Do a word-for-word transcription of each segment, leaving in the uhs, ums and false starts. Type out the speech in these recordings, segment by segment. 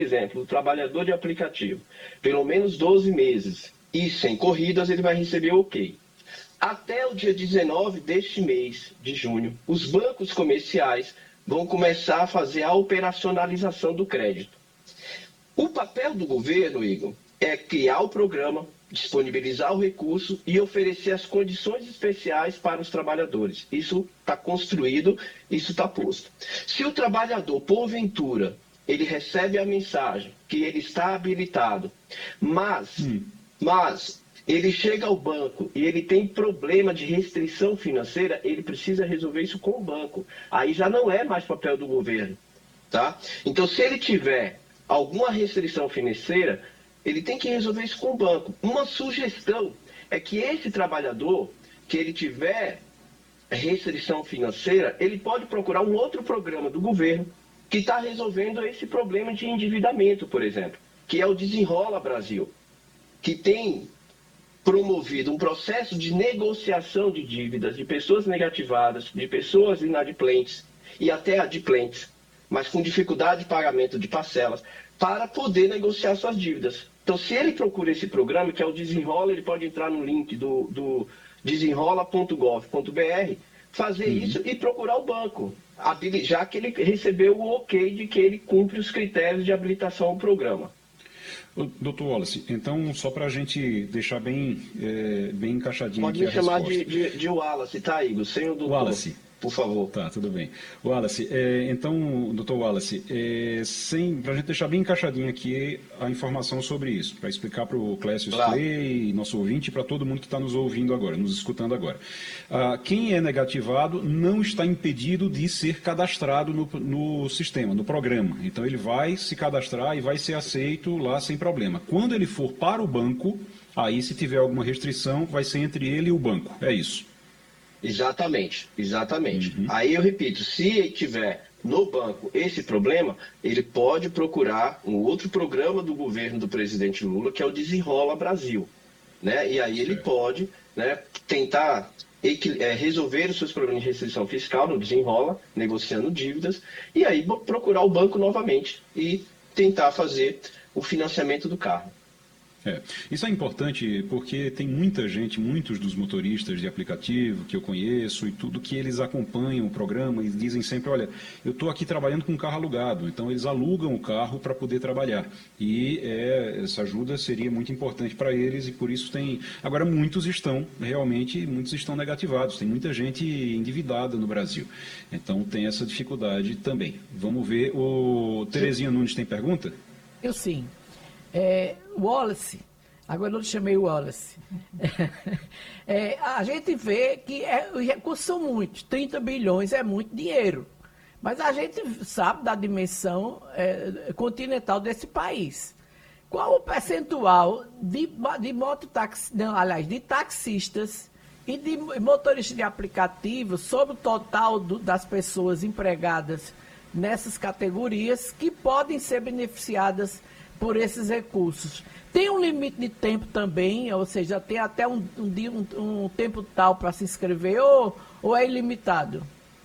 exemplo, o trabalhador de aplicativo, pelo menos doze meses e sem corridas, ele vai receber o ok. Até o dia dezenove deste mês de junho, os bancos comerciais vão começar a fazer a operacionalização do crédito. O papel do governo, Igor, é criar o programa, disponibilizar o recurso e oferecer as condições especiais para os trabalhadores. Isso está construído, isso está posto. Se o trabalhador, porventura, ele recebe a mensagem que ele está habilitado, mas, hum. mas ele chega ao banco e ele tem problema de restrição financeira, ele precisa resolver isso com o banco. Aí já não é mais papel do governo, tá? Então, se ele tiver alguma restrição financeira, ele tem que resolver isso com o banco. Uma sugestão é que esse trabalhador, que ele tiver restrição financeira, ele pode procurar um outro programa do governo que está resolvendo esse problema de endividamento, por exemplo, que é o Desenrola Brasil, que tem promovido um processo de negociação de dívidas de pessoas negativadas, de pessoas inadimplentes e até adimplentes, mas com dificuldade de pagamento de parcelas, para poder negociar suas dívidas. Então, se ele procura esse programa, que é o Desenrola, ele pode entrar no link do, do desenrola ponto gov ponto br, fazer uhum. isso e procurar o banco, já que ele recebeu o ok de que ele cumpre os critérios de habilitação ao programa. Doutor Wallace, então, só para a gente deixar bem, é, bem encaixadinho pode aqui a resposta. Pode me chamar de, de, de Wallace, tá, Igor? Sem o doutor. Wallace. Por favor. Tá, tudo bem. Wallace, é, então, doutor Wallace, é, para a gente deixar bem encaixadinho aqui a informação sobre isso, para explicar para o Clécio claro. Clay, nosso ouvinte, e para todo mundo que está nos ouvindo agora, nos escutando agora. Ah, quem é negativado não está impedido de ser cadastrado no, no sistema, no programa. Então, ele vai se cadastrar e vai ser aceito lá sem problema. Quando ele for para o banco, aí, se tiver alguma restrição, vai ser entre ele e o banco. É isso. Exatamente, exatamente. Uhum. Aí eu repito, se tiver no banco esse problema, ele pode procurar um outro programa do governo do presidente Lula, que é o Desenrola Brasil, né? E aí ele certo. pode, né, tentar é, resolver os seus problemas de restrição fiscal no Desenrola, negociando dívidas, e aí procurar o banco novamente e tentar fazer o financiamento do carro. É. Isso é importante porque tem muita gente, muitos dos motoristas de aplicativo que eu conheço e tudo, que eles acompanham o programa e dizem sempre, olha, eu estou aqui trabalhando com um carro alugado, então eles alugam o carro para poder trabalhar. E é, essa ajuda seria muito importante para eles e por isso tem... Agora, muitos estão, realmente, muitos estão negativados, tem muita gente endividada no Brasil. Então tem essa dificuldade também. Vamos ver, o Terezinha Nunes tem pergunta? Eu sim. É, Wallace, agora eu não chamei Wallace, é, a gente vê que é, os recursos são muitos, trinta bilhões é muito dinheiro, mas a gente sabe da dimensão é, continental desse país. Qual o percentual de, de mototaxi, não, aliás, de taxistas e de motoristas de aplicativo sobre o total do, das pessoas empregadas nessas categorias que podem ser beneficiadas por esses recursos? Tem um limite de tempo também, ou seja, tem até um, um, um, um tempo tal para se inscrever, ou, ou é ilimitado?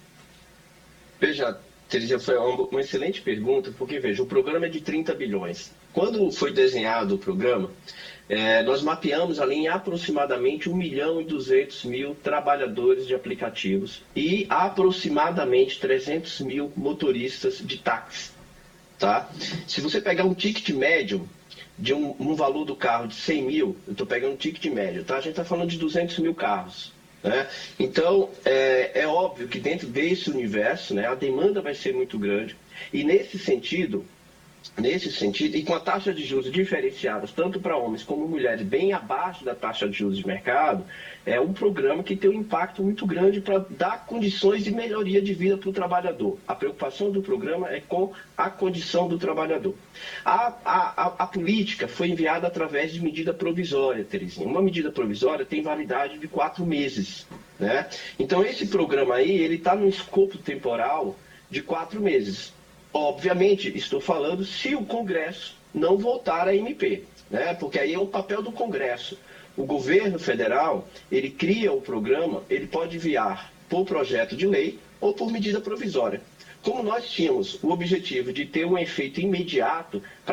Veja, Teresia, foi uma, uma excelente pergunta, porque, veja, o programa é de trinta bilhões. Quando foi desenhado o programa, é, nós mapeamos ali em aproximadamente um milhão e duzentos mil trabalhadores de aplicativos e aproximadamente trezentos mil motoristas de táxi. Tá? Se você pegar um ticket médio de um, um valor do carro de cem mil, eu estou pegando um ticket médio, tá? A gente está falando de duzentos mil carros, né? Então, é, é óbvio que dentro desse universo, né, a demanda vai ser muito grande e nesse sentido, nesse sentido, e com a taxa de juros diferenciadas, tanto para homens como mulheres, bem abaixo da taxa de juros de mercado, é um programa que tem um impacto muito grande para dar condições de melhoria de vida para o trabalhador. A preocupação do programa é com a condição do trabalhador. A, a, a, a política foi enviada através de medida provisória, Terezinha. Uma medida provisória tem validade de quatro meses, né? Então, esse programa aí, ele está no escopo temporal de quatro meses. Obviamente, estou falando se o Congresso não votar a M P, né? Porque aí é o papel do Congresso. O governo federal, ele cria o programa, ele pode enviar por projeto de lei ou por medida provisória. Como nós tínhamos o objetivo de ter um efeito imediato para